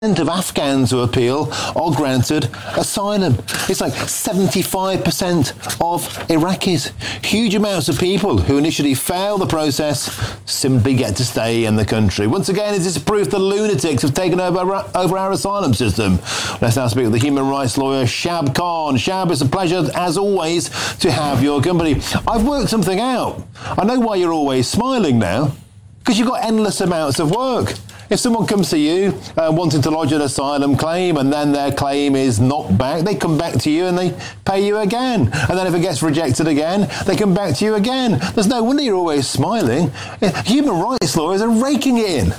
of Afghans who appeal are granted asylum. It's like 75% of Iraqis. Huge amounts of people who initially fail the process simply get to stay in the country. Once again, it is proof the lunatics have taken over our asylum system. Let's now speak with the human rights lawyer Shab Khan. Shab, it's a pleasure, as always, to have your company. I've worked something out. I know why you're always smiling now. Because you've got endless amounts of work. If someone comes to you wanting to lodge an asylum claim and then their claim is knocked back, they come back to you and they pay you again. And then if it gets rejected again, they come back to you again. There's no wonder you're always smiling. Human rights lawyers are raking it in.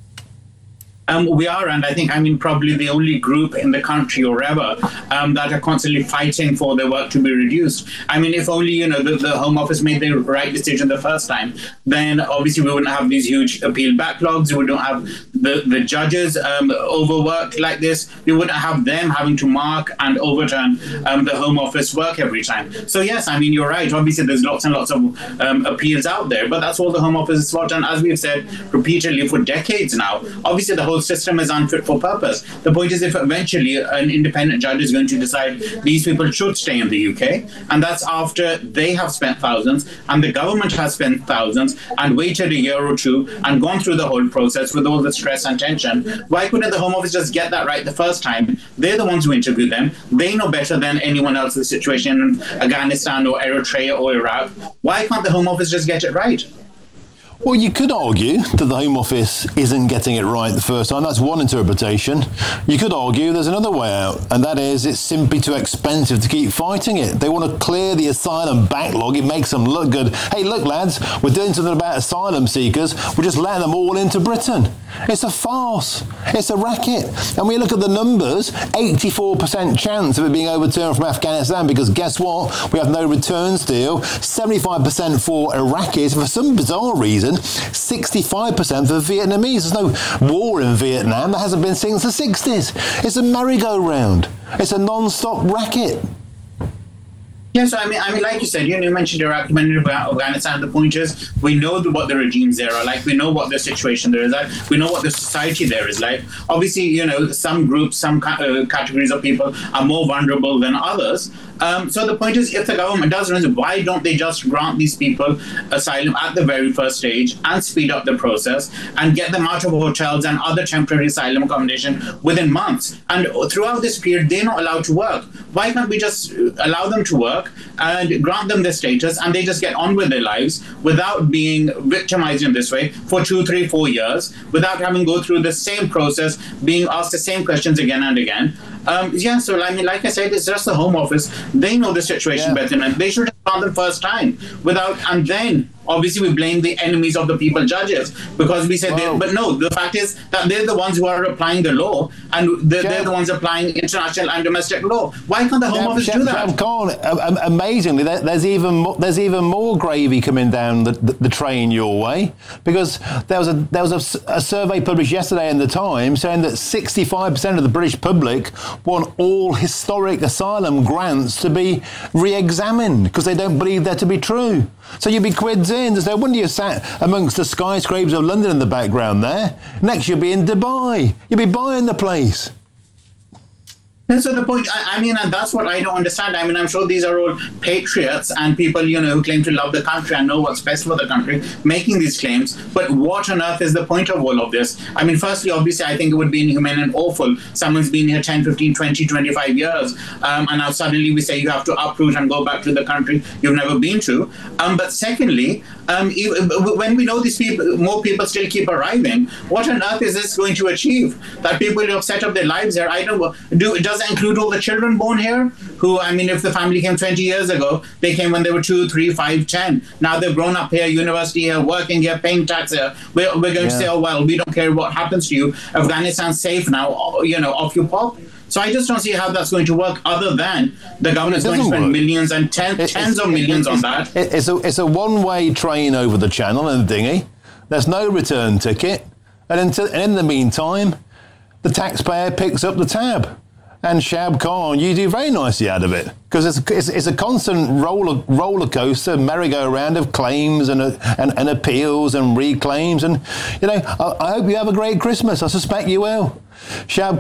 We are, and I think, probably the only group in the country or ever that are constantly fighting for their work to be reduced. If only, the Home Office made the right decision the first time, then obviously we wouldn't have these huge appeal backlogs. We wouldn't have the judges overworked like this. We wouldn't have them having to mark and overturn the Home Office work every time. So yes, you're right. Obviously, there's lots and lots of appeals out there, but that's all the Home Office is for. And as we've said repeatedly for decades now, obviously the whole system is unfit for purpose. The point is, if eventually an independent judge is going to decide these people should stay in the UK, and that's after they have spent thousands and the government has spent thousands and waited a year or two and gone through the whole process with all the stress and tension, why couldn't the Home Office just get that right the first time? They're the ones who interview them. They know better than anyone else the situation in Afghanistan or Eritrea or Iraq. Why can't the Home Office just get it right? Well, you could argue that the Home Office isn't getting it right the first time. That's one interpretation. You could argue there's another way out, and that is it's simply too expensive to keep fighting it. They want to clear the asylum backlog. It makes them look good. Hey, look, lads, we're doing something about asylum seekers. We're just letting them all into Britain. It's a farce. It's a racket. And we look at the numbers, 84% chance of it being overturned from Afghanistan, because guess what? We have no returns deal. 75% for Iraqis. For some bizarre reason, 65% for Vietnamese. There's no war in Vietnam. There hasn't been since the 60s. It's a merry-go-round. It's a non-stop racket. Yeah, so like you said, you mentioned Iraq, you mentioned Afghanistan. The point is, we know what the regimes there are like. We know what the situation there is like. We know what the society there is like. Obviously, some groups, some categories of people are more vulnerable than others. So the point is, if the government does, why don't they just grant these people asylum at the very first stage and speed up the process and get them out of hotels and other temporary asylum accommodation within months? And throughout this period, they're not allowed to work. Why can't we just allow them to work and grant them the status, and they just get on with their lives without being victimized in this way for 2, 3, 4 years, without having to go through the same process, being asked the same questions again and again? So like I said, it's just the Home Office. They know the situation better, and they should have found them first time and then obviously we blame the enemies of the people judges, because we say but no, the fact is that they're the ones who are applying the law, and they're the ones applying international and domestic law. Why can't the Home Office do that? Amazingly, there's even more gravy coming down the train your way, because there was a survey published yesterday in the Times saying that 65% of the British public want all historic asylum grants to be re-examined because they don't believe they're to be true. So you'd be quids in. There's no wonder you're sat amongst the skyscrapers of London in the background there. Next you'll be in Dubai. You'll be buying the place. And so the point, and that's what I don't understand. I'm sure these are all patriots and people, who claim to love the country and know what's best for the country, making these claims. But what on earth is the point of all of this? Firstly, obviously, I think it would be inhumane and awful. Someone's been here 10, 15, 20, 25 years, and now suddenly we say you have to uproot and go back to the country you've never been to. But secondly, when we know these people, more people still keep arriving, what on earth is this going to achieve? That people who have set up their lives here, does that include all the children born here? Who, if the family came 20 years ago, they came when they were 2, 3, 5, 10. Now they've grown up here, university here, working here, paying tax here. We're going to say, oh, well, we don't care what happens to you. Afghanistan's safe now, off you pop. So I just don't see how that's going to work, other than the government is going to spend millions and tens of millions on that. It's a one-way train over the channel in a dinghy. There's no return ticket. And in the meantime, the taxpayer picks up the tab. And Shab Khan, you do very nicely out of it, because it's a constant roller coaster, merry-go-round of claims and appeals and reclaims. And I hope you have a great Christmas. I suspect you will. Shab